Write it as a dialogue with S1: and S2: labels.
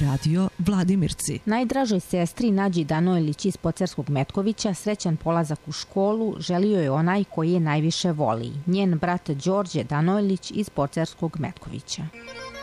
S1: Radio Vladimirci.
S2: Najdražoj sestri Nađi Danojlić iz Pocerskog Metkovića srećan polazak u školu želio je onaj koji je najviše voli, njen brat Đorđe Danojlić iz Pocerskog Metkovića.